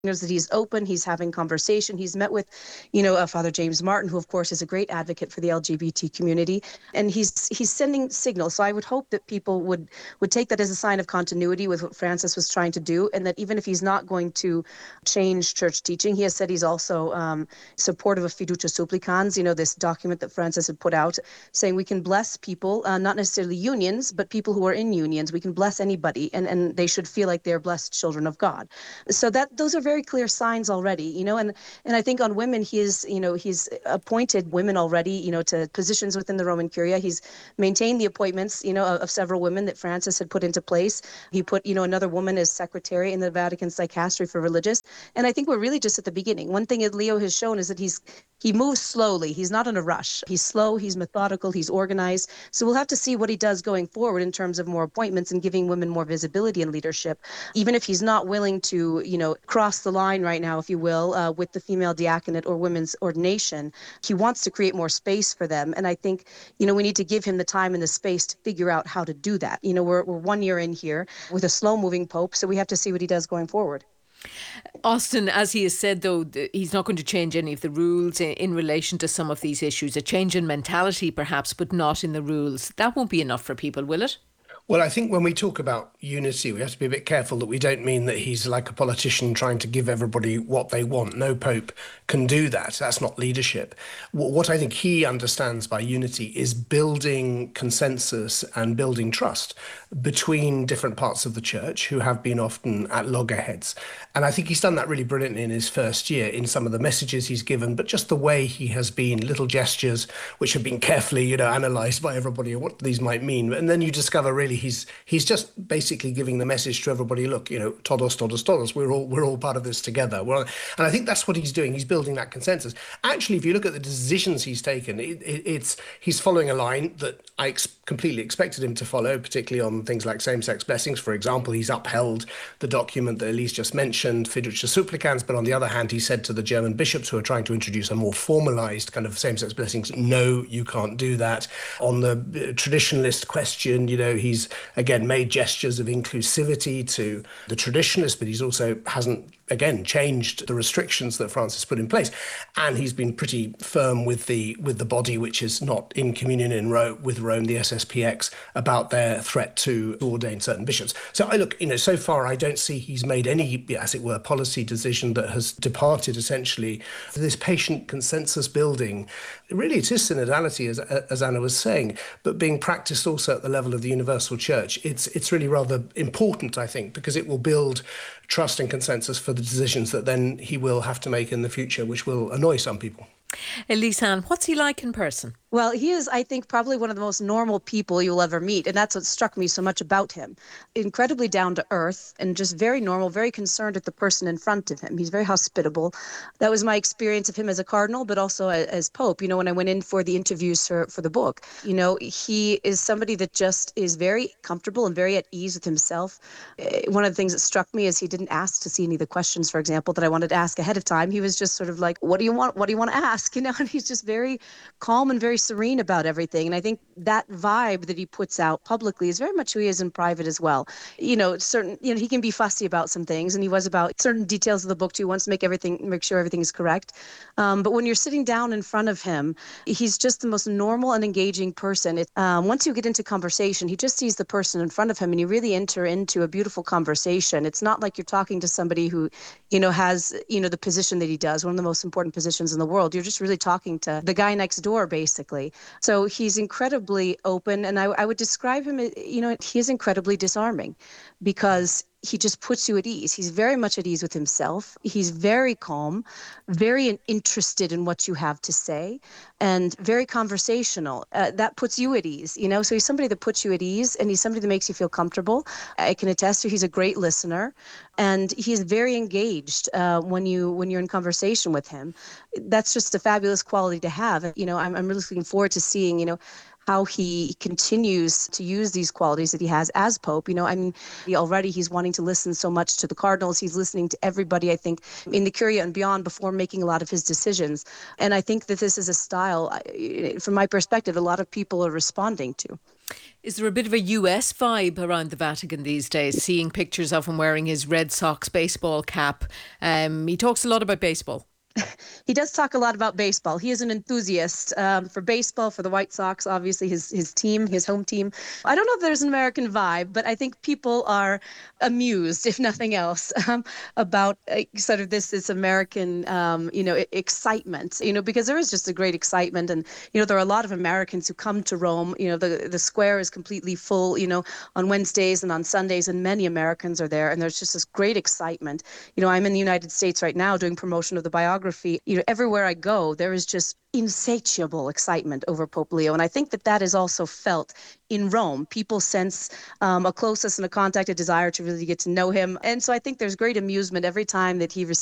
That he's open, he's having conversation. He's met with, Father James Martin, who of course is a great advocate for the LGBT community, and he's sending signals. So I would hope that people would take that as a sign of continuity with what Francis was trying to do, and that even if he's not going to change church teaching, he has said he's also supportive of Fiducia Supplicans, this document that Francis had put out, saying we can bless people, not necessarily unions, but people who are in unions. We can bless anybody, and they should feel like they're blessed children of God. So those are very clear signs already, and I think on women, he's appointed women already, to positions within the Roman Curia. He's maintained the appointments, of several women that Francis had put into place. He put, another woman as secretary in the Vatican Dicastery for Religious. And I think we're really just at the beginning. One thing that Leo has shown is that he moves slowly. He's not in a rush. He's slow, he's methodical, he's organized. So we'll have to see what he does going forward in terms of more appointments and giving women more visibility in leadership. Even if he's not willing to, cross the line right now, if you will, with the female diaconate or women's ordination, he wants to create more space for them. And I think, we need to give him the time and the space to figure out how to do that. We're 1 year in here with a slow-moving pope, so we have to see what he does going forward. Austin, as he has said, though, he's not going to change any of the rules in relation to some of these issues. A change in mentality, perhaps, but not in the rules. That won't be enough for people, will it? Well, I think when we talk about unity, we have to be a bit careful that we don't mean that he's like a politician trying to give everybody what they want. No pope can do that. That's not leadership. What I think he understands by unity is building consensus and building trust between different parts of the church who have been often at loggerheads. And I think he's done that really brilliantly in his first year in some of the messages he's given, but just the way he has been, little gestures which have been carefully, analysed by everybody what these might mean. And then you discover really he's just basically giving the message to everybody, look, todos, todos, todos, we're all part of this together. And I think that's what he's doing. He's building that consensus. Actually, if you look at the decisions he's taken, he's following a line that I completely expected him to follow, particularly on things like same-sex blessings. For example, he's upheld the document that Elise just mentioned, Fiducia Supplicans, but on the other hand, he said to the German bishops who are trying to introduce a more formalised kind of same-sex blessings, no, you can't do that. On the traditionalist question, he's again made gestures of inclusivity to the traditionalists, but he's also hasn't again changed the restrictions that Francis put in place, and he's been pretty firm with the body which is not in communion with Rome, the SSPX, about their threat to ordain certain bishops. So I look, so far I don't see he's made any, as it were, policy decision that has departed essentially this patient consensus building. Really, it is synodality, as Anna was saying, but being practiced also at the level of the universal church. It's really rather important, I think, because it will build trust and consensus for the decisions that then he will have to make in the future, which will annoy some people. Elise Ann, what's he like in person? Well, he is, I think, probably one of the most normal people you'll ever meet. And that's what struck me so much about him. Incredibly down to earth and just very normal, very concerned with the person in front of him. He's very hospitable. That was my experience of him as a cardinal, but also as Pope. When I went in for the interviews for the book, he is somebody that just is very comfortable and very at ease with himself. One of the things that struck me is he didn't ask to see any of the questions, for example, that I wanted to ask ahead of time. He was just sort of like, what do you want? What do you want to ask? And he's just very calm and very serene about everything. And I think that vibe that he puts out publicly is very much who he is in private as well. He can be fussy about some things, and he was about certain details of the book too. He wants to make sure everything is correct. But when you're sitting down in front of him, he's just the most normal and engaging person. Once you get into conversation, he just sees the person in front of him, and you really enter into a beautiful conversation. It's not like you're talking to somebody who, has, the position that he does, one of the most important positions in the world. You're just really talking to the guy next door, basically. So he's incredibly open, and I would describe him, he is incredibly disarming because he just puts you at ease. He's very much at ease with himself. He's very calm, very interested in what you have to say, and very conversational. That puts you at ease, So he's somebody that puts you at ease, and he's somebody that makes you feel comfortable. I can attest to he's a great listener, and he's very engaged when you're in conversation with him. That's just a fabulous quality to have. I'm really looking forward to seeing, how he continues to use these qualities that he has as Pope. Already he's wanting to listen so much to the cardinals. He's listening to everybody, I think, in the Curia and beyond before making a lot of his decisions. And I think that this is a style, from my perspective, a lot of people are responding to. Is there a bit of a US vibe around the Vatican these days, seeing pictures of him wearing his Red Sox baseball cap? He talks a lot about baseball. He does talk a lot about baseball. He is an enthusiast for baseball, for the White Sox, obviously his team, his home team. I don't know if there's an American vibe, but I think people are amused, if nothing else, about sort of this American, excitement, because there is just a great excitement. And, there are a lot of Americans who come to Rome. The square is completely full, on Wednesdays and on Sundays, and many Americans are there. And there's just this great excitement. I'm in the United States right now doing promotion of the biography. Everywhere I go, there is just insatiable excitement over Pope Leo. And I think that is also felt in Rome. People sense a closeness and a contact, a desire to really get to know him. And so I think there's great amusement every time that he receives